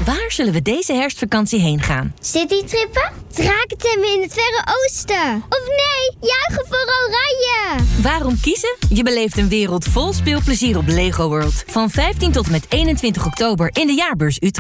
Waar zullen we deze herfstvakantie heen gaan? Citytrippen? Drakentemmen in het Verre Oosten? Of nee, juichen voor Oranje! Waarom kiezen? Je beleeft een wereld vol speelplezier op Lego World. Van 15 tot en met 21 oktober in de Jaarbeurs Utrecht.